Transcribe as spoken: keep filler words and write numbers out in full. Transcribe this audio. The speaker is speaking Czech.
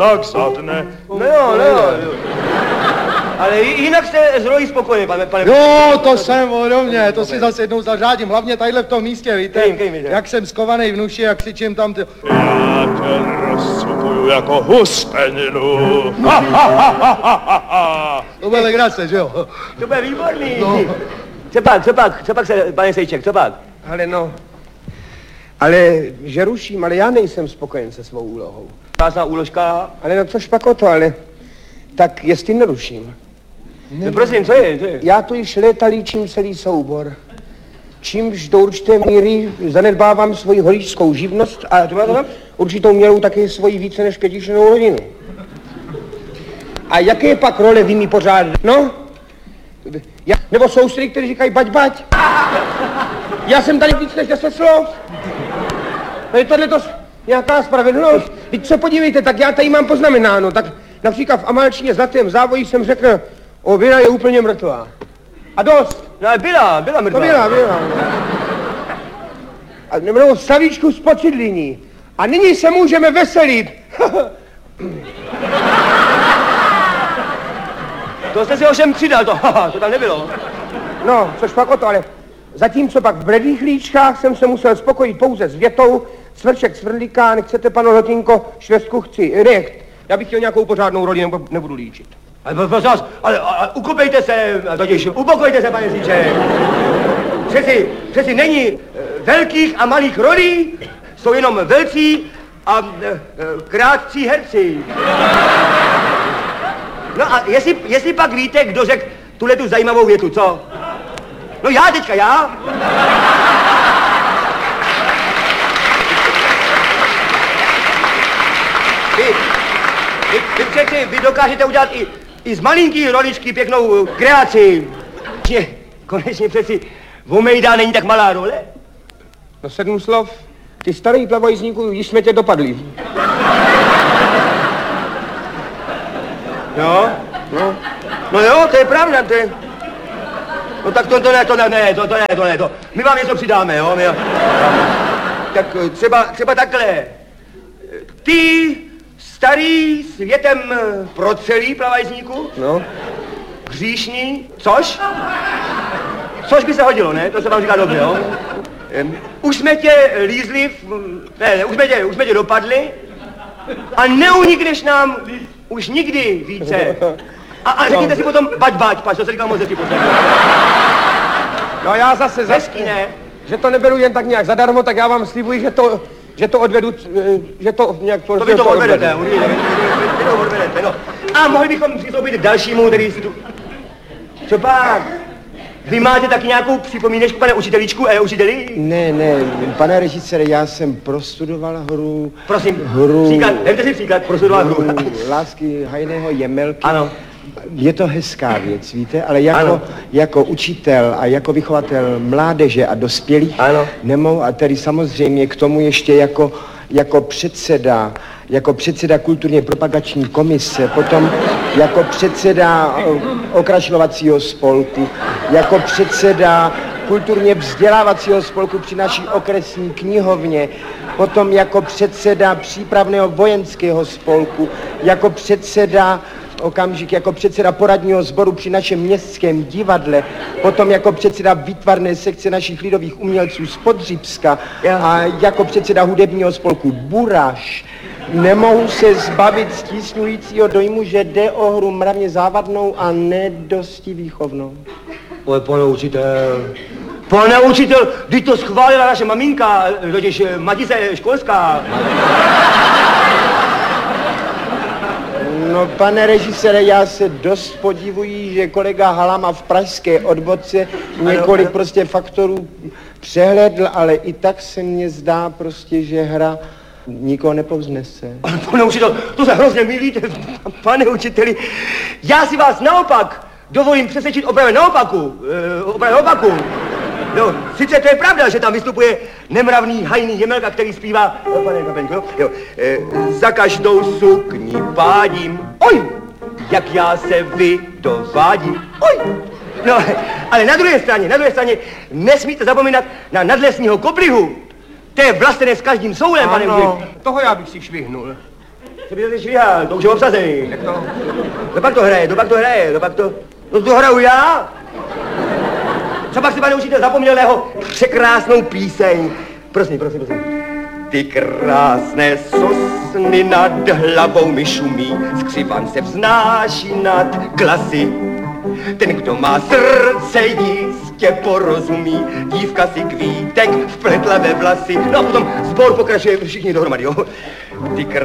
tak zadne. No jo, no jo. Ale jinak jste s rolí spokojený, pane, pane... Jo, to jsem podobně, to si zase jednou zařádím, hlavně tadyhle v tom místě, víte, Kejm, kejm, jak jsem skovanej v nuši, jak křičím tam ty... Já tě rozcupuju jako huspeninu. To bude legrace, že jo? To bude výborný. No. Co pak, co pak, co pak se, pane Sejček, co pak? Ale no, ale že ruším, ale já nejsem spokojen se svou úlohou. Krásná úložka. Ale no což pak o to, ale tak jestli neruším. No prosím, co je, co je? Já tu již léta líčím celý soubor. Čímž do určité míry zanedbávám svoji holičskou živnost a určitou měrou taky svoji více než pětičlennou rodinu. A jaké je pak role vy mi pořád, no? Já, nebo soustředí, kteří říkají bať, bať. Já jsem tady víc než deset slov. No je tohle to nějaká spravedlnost. Teď se podívejte, tak já tady mám poznamenáno, tak například v amalčině Zlatém závoji jsem řekl, o, Věra je úplně mrtvá. A dost. No ale byla, byla mrtvá. To byla, byla. A nebo Savíčku z Počidliní. A nyní se můžeme veselit. To jste si ovšem přidal, to, to tam nebylo. No, což pak o to, ale zatímco pak v bledých líčkách jsem se musel spokojit pouze s větou, Cvrček Cvrlíka, nechcete, pano Lotinko, švestku chci, nech. Já bych chtěl nějakou pořádnou roli, nebo nebudu líčit. Ale prosím vás, ale, ale ukopejte se, totiž upokojte se, pane Sejček. Přeci, přeci není e, velkých a malých rolí, jsou jenom velcí a e, e, krátcí herci. No a jestli, jestli pak víte, kdo řekl tuhle tu zajímavou větu, co? No já teďka, já. Vy, vy, vy přeci, vy dokážete udělat i, i z malinký roličky pěknou kreaci. Že, konečně přeci Vomejda není tak malá role. No sedm slov, ty starý plavojzníku, již jsme tě dopadli. Jo? No. No jo, to je pravda, to je... No tak to, to ne, to ne, ne, to, to ne, to ne, to... My vám něco přidáme, jo? My... Tak třeba, třeba takhle. Ty, starý, světem procelý plavajzníku, No. hříšný, což? Což by se hodilo, ne? To se vám říká dobře, jo? Už jsme tě lízli, v... ne, ne, už jsme tě, už jsme tě dopadli a neunikneš nám už nikdy více. A, a řekněte si potom bať, bať, pač, to se říkal moc hezky posledně. No já zase zase, Hezky, ne? že to neberu jen tak nějak zadarmo, tak já vám slibuji, že to, že to odvedu, že to nějak... To vy to odvedete, určitě, vy to odvedete, no. A mohli bychom přistoupit k dalšímu, který si tu... Co pak? Vy máte taky nějakou připomínečku, pane učitelíčku, eh, učiteli? Ne, ne, pane režisére, já jsem prostudoval hru... Prosím, hru... příklad, dejte si příklad, prostudoval hru. Lásky Hajného Jemelky. Ano. Je to hezká věc, víte, ale jako, jako učitel a jako vychovatel mládeže a dospělých ano. nemohu, a tedy samozřejmě k tomu ještě jako, jako předseda, jako předseda kulturně propagační komise, potom jako předseda okrašlovacího spolku, jako předseda kulturně vzdělávacího spolku při naší okresní knihovně, potom jako předseda přípravného vojenského spolku, jako předseda okamžik jako předseda poradního sboru při našem městském divadle, potom jako předseda výtvarné sekce našich lidových umělců z Podřibska a jako předseda hudebního spolku Buraš. Nemohu se zbavit stísňujícího dojmu, že jde o hru mravně závadnou a nedosti výchovnou. Oj, pane učitel, pane učitel, vždyť to schválila naše maminka, totiž Matice Školská. No, pane režisére, já se dost podivuji, že kolega Halama v pražské odbočce několik prostě faktorů přehledl, ale i tak se mně zdá prostě, že hra nikoho nepovznese. Ale pane učitel, to se hrozně mýlíte, pane učiteli. Já si vás naopak dovolím přesvědčit o pravém naopaku, o pravém naopaku. No, sice to je pravda, že tam vystupuje nemravný hajný Jemelka, který zpívá, no, pane Kapenko, jo, e, za každou sukní pádím, oj, jak já se vydovádím, oj. No, ale na druhé straně, na druhé straně nesmíte zapomínat na nadlesního koblihu. To je vlastené s každým soulem, pane Ano, učiteli. toho já bych si švihnul. Co by se švihal, to už je obsazený. Tak to... No pak to hraje, no pak to hraje, no pak to... No to hraju já. Co pak si, pane učitel, zapomněl na jeho překrásnou píseň. Prosím, prosím, prosím. Ty krásné sosny nad hlavou mi šumí, skřivan se vznáší nad klasy. Ten, kdo má srdce, jistě porozumí, dívka si kvítek vpletla ve vlasy. No a potom sbor pokračuje všichni dohromady, jo. Ty